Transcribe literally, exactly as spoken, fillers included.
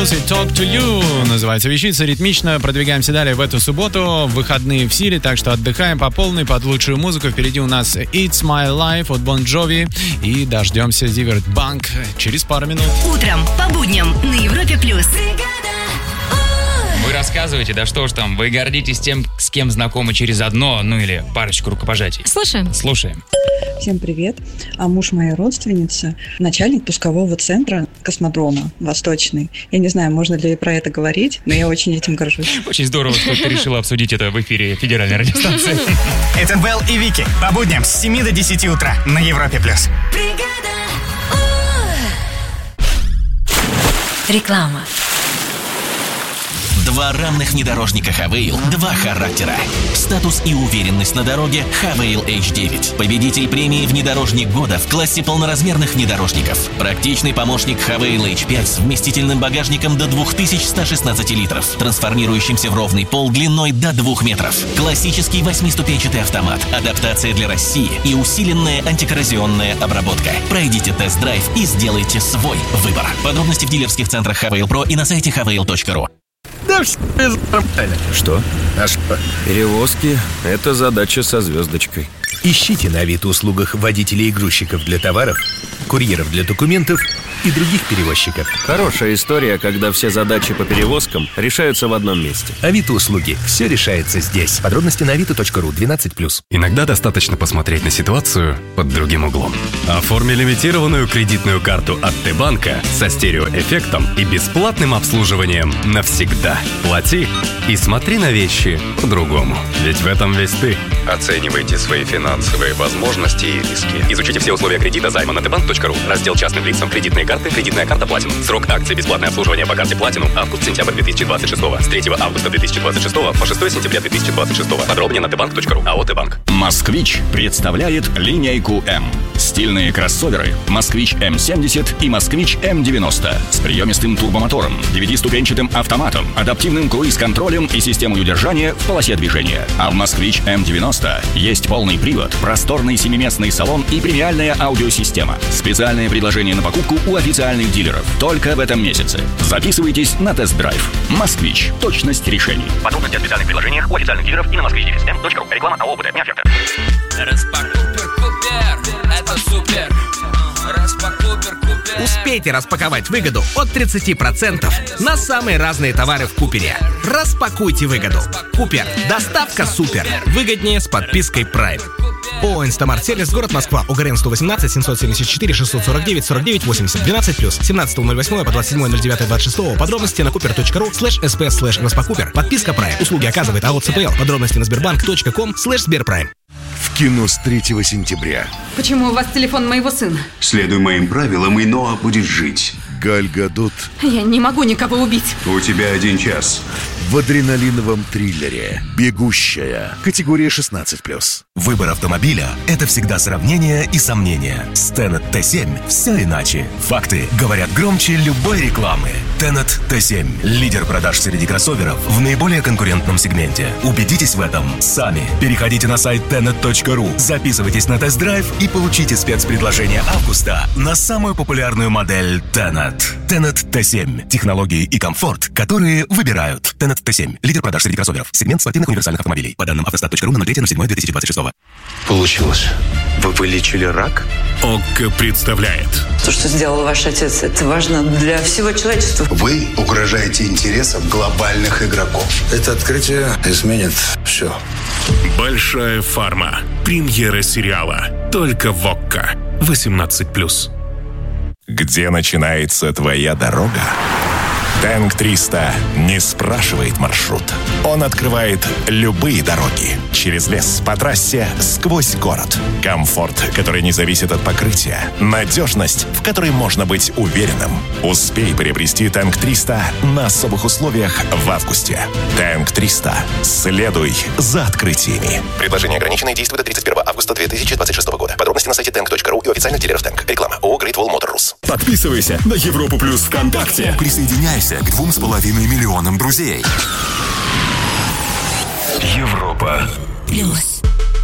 Плюс и Talk to You называется вещица. Ритмично продвигаемся далее в эту субботу. Выходные в силе, так что отдыхаем по полной под лучшую музыку. Впереди у нас It's My Life от Bon Jovi. И дождемся Zivert Bank через пару минут. Утром по будням на Европе Плюс. Вы рассказываете, да что ж там, вы гордитесь тем, с кем знакомы через одно, ну или парочку рукопожатий. Слушаем. Слушаем. Всем привет. А муж моей родственницы начальник пускового центра космодрома Восточный. Я не знаю, можно ли про это говорить, но я очень этим горжусь. Очень здорово, что ты решила обсудить это в эфире федеральной радиостанции. Это Белл и Вики. По будням с семи до десяти утра на Европе+. плюс. Реклама. Два равных внедорожника Хавейл, два характера. Статус и уверенность на дороге Хавейл эйч девять. Победитель премии «Внедорожник года» в классе полноразмерных внедорожников. Практичный помощник Хавейл эйч пять с вместительным багажником до две тысячи сто шестнадцать литров, трансформирующимся в ровный пол длиной до двух метров. Классический восьмиступенчатый автомат, адаптация для России и усиленная антикоррозионная обработка. Пройдите тест-драйв и сделайте свой выбор. Подробности в дилерских центрах Хавейл Про и на сайте хавейл точка ру. Да все нормально. Что? А что? Перевозки – это задача со звездочкой. Ищите на Авито-услугах водителей и грузчиков для товаров, курьеров для документов и других перевозчиков. Хорошая история, когда все задачи по перевозкам решаются в одном месте. Авито-услуги. Все решается здесь. Подробности на авито точка ру двенадцать плюс. Иногда достаточно посмотреть на ситуацию под другим углом. Оформи лимитированную кредитную карту от Т-банка со стереоэффектом и бесплатным обслуживанием навсегда. Плати и смотри на вещи по-другому. Ведь в этом весь ты. Оценивайте свои финансовые возможности и риски. Изучите все условия кредита займа на тэ банк точка ру. Раздел частным лицам. Кредитные карты. Кредитная карта Platinum. Срок акции бесплатное обслуживание по карте Platinum. Август-сентябрь две тысячи двадцать шестого. С третьего августа две тысячи двадцать шестого по шестое сентября две тысячи двадцать шестого. Подробнее на тэ банк точка ру. АО «Т-банк». Москвич представляет линейку М. Стильные кроссоверы Москвич эм семьдесят и Москвич эм девяносто с приемистым турбомотором, девятиступенчатым автоматом, адаптивным круиз-контролем и системой удержания в полосе движения. А в Москвич эм девяносто есть полный привод, просторный семиместный салон и премиальная аудиосистема. Специальное предложение на покупку у официальных дилеров только в этом месяце. Записывайтесь на тест-драйв. Москвич. Точность решений. Подробности о специальных предложениях у официальных дилеров и на москвич эм точка ру. Реклама АО «БТ». Это супер. Успейте распаковать выгоду от тридцати процентов на самые разные товары в Купере. Распакуйте выгоду. Купер. Доставка супер. Выгоднее с подпиской Prime. ООО «Инстамарт-сервис», город Москва, УГРН сто восемнадцать семьсот семьдесят четыре шестьсот сорок девять сорок девять восемьдесят двенадцать плюс семнадцатого ноль восьмого по двадцать седьмое ноль девятое двадцать шестого. Подробности на купер точка ру слэш сп слэш распакупер. Подписка Prime. Услуги оказывает АО ЦПЛ. Подробности на сбербанк точка ком слэш сберпрайм. В кино с третьего сентября. Почему у вас телефон моего сына? Следуй моим правилам, и Ноа будет жить. Галь Гадот. Я не могу никого убить. У тебя один час. В адреналиновом триллере «Бегущая». Категория шестнадцать плюс. Выбор автомобиля – это всегда сравнение и сомнения. С Tenet тэ семь все иначе. Факты говорят громче любой рекламы. Tenet тэ семь – лидер продаж среди кроссоверов в наиболее конкурентном сегменте. Убедитесь в этом сами. Переходите на сайт тенет точка ру, записывайтесь на тест-драйв и получите спецпредложение августа на самую популярную модель Tenet. Tenet тэ семь – технологии и комфорт, которые выбирают. Tenet тэ семь – лидер продаж среди кроссоверов. Сегмент спортивных универсальных автомобилей. По данным автостат точка ру на третьего седьмого две тысячи двадцать шестого. Получилось. Вы вылечили рак? ОККО представляет. То, что сделал ваш отец, это важно для всего человечества. Вы угрожаете интересам глобальных игроков. Это открытие изменит все. Большая фарма. Премьера сериала. Только в ОККО. восемнадцать плюс. Где начинается твоя дорога? Тэнк триста не спрашивает маршрут. Он открывает любые дороги. Через лес, по трассе, сквозь город. Комфорт, который не зависит от покрытия. Надежность, в которой можно быть уверенным. Успей приобрести Тэнк триста на особых условиях в августе. Тэнк триста. Следуй за открытиями. Предложение ограниченное, действует до тридцать первого августа две тысячи двадцать шестого года. Подробности на сайте тэнк точка ру и официальных дилеров Тэнк. Реклама. ООО Great Wall Motor Rus. Подписывайся на Европу Плюс ВКонтакте. Присоединяйся к двум с половиной миллионам друзей. Европа Плюс.